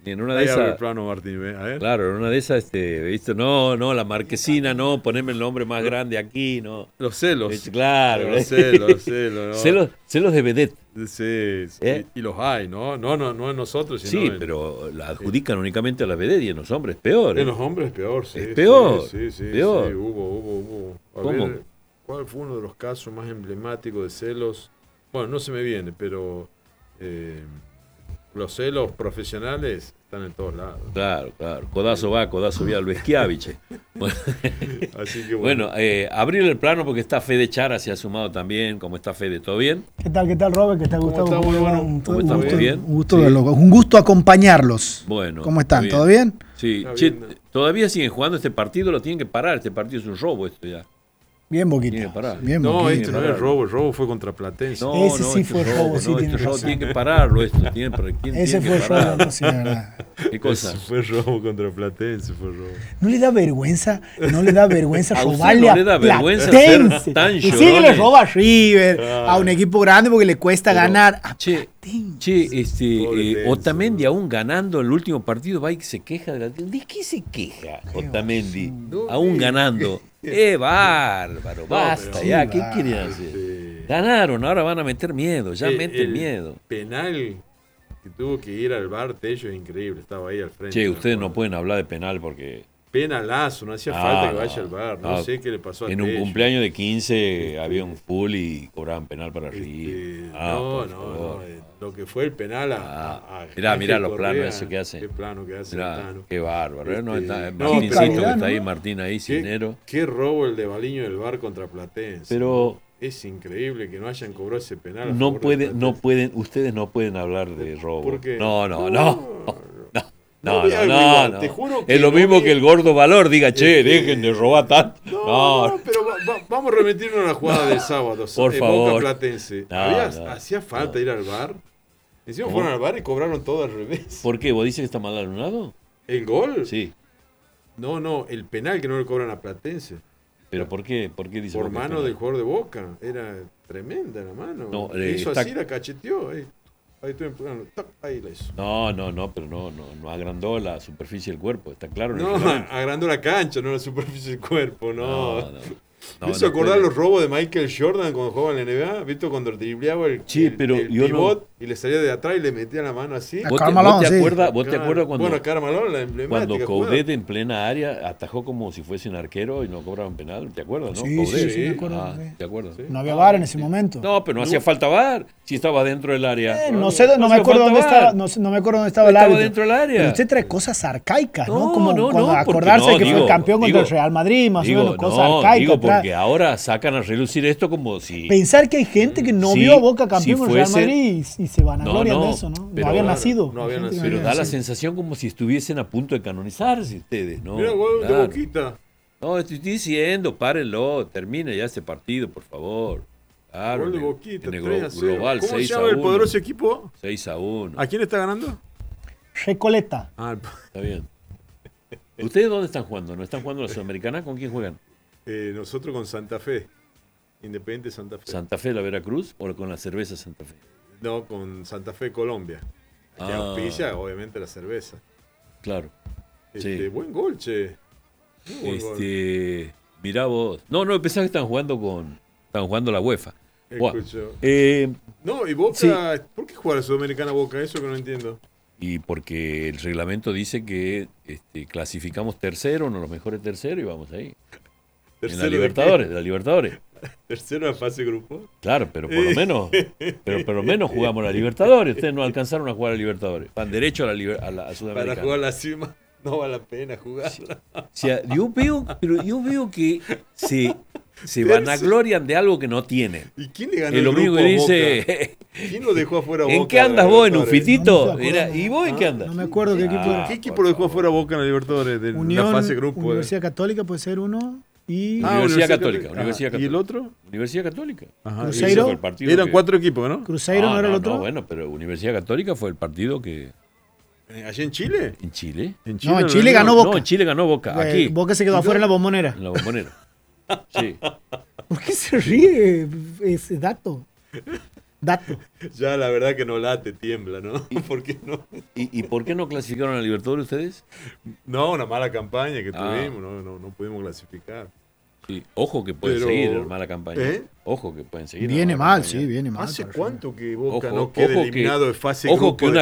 Y en una de Ahí abre el esas, plano, Martín, ¿ve? A ver. claro, en una de esas, ¿viste? No, la marquesina, no, poneme el nombre más grande aquí, no. Los celos. Claro, Los celos, ¿no? celos de vedette. Sí, y los hay, ¿no? No en nosotros, sino Sí, pero la adjudican únicamente a la vedette y en los hombres peor. en los hombres peor, sí. Es peor. Sí, peor. sí, hubo. A ¿Cómo? ver, ¿cuál fue uno de los casos más emblemáticos de celos? Bueno, no se me viene, pero los celos profesionales están en todos lados. Claro. Codazo va, codazo viene, Luis Schiavice. Bueno, así que bueno, abrir el plano porque está Fede Chara, se ha sumado también, como está Fede, ¿todo bien? ¿Qué tal, Robert? ¿Qué tal, ¿Cómo Gustavo? está? Muy bueno. ¿Cómo está? ¿Muy bien? Un gusto acompañarlos. Bueno. ¿Cómo están? ¿Todo bien? Sí, Bien. todavía siguen jugando este partido, lo tienen que parar, este partido es un robo esto ya. Bien, Tiene que Boquita. parar. Bien, No, Boquita. este no es robo, el robo fue contra Platense. Ese sí fue robo, sí, tiene este robo razón. tiene que pararlo esto. Ese fue robo, no, sí, verdad. ¿Qué cosa? Ese fue robo contra Platense, fue robo. ¿No le da vergüenza? ¿No le da vergüenza ¿A usted robarle no le da vergüenza Platense? ser tan Y sí que llorones? le roba a River, a un equipo grande porque le cuesta ganar. A Che, Platense. Pobre Otamendi Tense, aún ganando el último partido va y se queja de qué se queja Otamendi? No, Aún sí. ganando. Bárbaro, basta pero ya, sí, ¿qué va. quieren hacer? Sí. Ganaron, ahora van a meter miedo, ya meten El miedo. penal que tuvo que ir al bar Tello es increíble, estaba ahí al frente. Che, de la ustedes no jugada. pueden hablar de penal porque Penalazo, no hacía Ah, falta que no, vaya al bar, no sé qué le pasó a en un Tello. cumpleaños de 15 había un full y cobraban penal para River. No, lo que fue el penal a Mirá Ángel los Correa, planos ese que hace. Qué plano que hace Mirá, el Tano. qué bárbaro. ¿no? Este, Martincito calidad, que está ¿no? ahí, Martín ahí, Cisnero. Qué robo el de Baliño del bar contra Platense. Pero es increíble que no hayan cobrado ese penal. a no favor de Platense. pueden, ustedes no pueden hablar de robo. ¿Por qué? No. No, amigo, te juro que Es lo no mismo vi- que el gordo Valor diga, che, dejen de robar tanto. No, pero vamos a remitirnos a la jugada del sábado. Por favor. Boca Platense. No, ¿Hacía falta ir al bar? Encima ¿Cómo? fueron al bar y cobraron todo al revés. ¿Por qué? ¿Vos dices que está mal anulado? ¿El gol? Sí. No, el penal que no le cobran a Platense. ¿Pero por qué? ¿Por qué dice Por vos que es mano penal? del jugador de Boca. Era tremenda la mano. No, Hizo está- así, la cacheteó. Ahí estoy empujando. Tac, ahí la hizo. No, pero no agrandó la superficie del cuerpo, está claro. en el No, reglamento. agrandó la cancha, no la superficie del cuerpo, no. No, Me hizo no acordar puede. los robos de Michael Jordan cuando jugaba en la NBA, ¿viste? Cuando dribleaba el Pero yo no- pivot y le salía de atrás y le metía la mano así. A ¿Vos Carmalón, te sí. acuerdas cuando, Bueno, Carmalón, la emblemática. cuando jugada. Coudet en plena área atajó como si fuese un arquero y no cobraban penal? ¿Te acuerdas, no? Sí, Coudet. sí, me acuerdo, sí. ¿Te acuerdas? Sí. No había VAR en ese momento. No, pero no hacía falta VAR si estaba dentro del área. No sé, no me hacía acuerdo falta dónde VAR. estaba, no me acuerdo dónde estaba el Estaba árbitro. dentro del área. Pero usted trae cosas arcaicas, ¿no? No, Como no, cuando no, porque acordarse no, que fue digo, campeón contra el digo, Real Madrid, más o menos, cosas arcaicas. digo trae. porque ahora sacan a relucir esto como si... Pensar que hay gente que no Sí, vio a Boca campeón si con el Real fuese- Madrid y se vanaglorian No, de eso, ¿no? pero No habían claro, nacido. no habían Hay gente que nacido. Pero había da la nacido. sensación como si estuviesen a punto de canonizarse ustedes, ¿no? Mira, gol de Claro. Boquita. No, estoy diciendo, párenlo, termine ya este partido, por favor. Claro, Gol de en- Boquita, en el 3-0. global, ¿Cómo se 6 llama a el 1. poderoso equipo? 6-1. ¿A quién está ganando? Recoleta. Está bien. ¿Ustedes dónde están jugando? ¿No están jugando la Sudamericana? ¿Con quién juegan? Nosotros con Santa Fe. Independiente Santa Fe. ¿Santa Fe, la Veracruz o con la cerveza Santa Fe? No, con Santa Fe, Colombia. Que Ah. auspicia, obviamente, la cerveza. Claro. Sí. Buen gol, che. Muy buen gol. Mirá vos. No, pensaba que estaban jugando la UEFA. Buah. Escucho. Eh, No, y Boca, Sí. ¿por qué juega la Sudamericana Boca? Eso que no entiendo. y porque el reglamento dice que clasificamos tercero, uno de los mejores terceros, y vamos ahí. En ¿Tercero la de Libertadores, qué? de la Libertadores. ¿Tercero en fase de grupo? Claro, pero por lo menos jugamos la Libertadores. Ustedes no alcanzaron a jugar a Libertadores. Van derecho a la Sudamericana. Para jugar la cima no vale la pena jugarla. O sea, yo veo que se vanaglorian de algo que no tienen. ¿Y quién le ganó Es el lo grupo mismo a que Boca? dice, ¿Quién lo dejó afuera a Boca? ¿en qué andas de la vos en un Libertadores? fitito? No me acuerdo. ¿Y vos en qué andas? No me acuerdo qué equipo era. ¿Qué equipo por lo dejó favor. afuera Boca en la Libertadores? De Unión, la fase de grupo. Universidad Católica puede ser uno. Y Universidad Católica. Ajá. Universidad ¿Y el Católica. otro? Universidad Católica. Ajá. Cruzeiro. Ese fue el partido Eran que- 4 equipos, ¿no? Cruzeiro no era el otro. Bueno, pero Universidad Católica fue el partido que... ¿Allá en Chile? ¿En Chile? En No, en Chile ganó Boca. No, en Chile ganó Boca. Aquí, Boca se quedó afuera en la bombonera. en la Bombonera. Sí. ¿Por qué se ríe ese dato? Dato. Ya la verdad que no late, tiembla, ¿no? ¿Por qué no? ¿Y por qué no clasificaron a Libertadores ustedes? No, una mala campaña que Ah. tuvimos, no pudimos clasificar. Sí. Ojo que pueden Pero- seguir en mala campaña. ¿Eh? Ojo que pueden seguir. en Viene mala mal, campaña. sí, viene mal. ¿Hace para cuánto que Boca Ojo, no queda ojo que- eliminado de fase Ojo grupo que de una